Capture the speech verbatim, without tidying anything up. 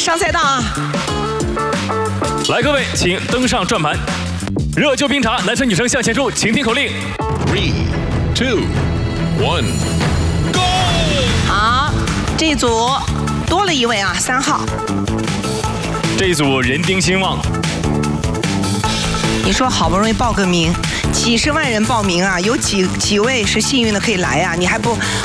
上菜档啊！ 来，各位，请登上转盘。热救冰茶，男生女生向前冲，请听口令。 Three, two, one, go！ 好，这一组多了一位啊，三号。 这一组人丁兴旺。 你说好不容易报个名，几十万人报名啊，有几几位是幸运的可以来呀、啊？你还不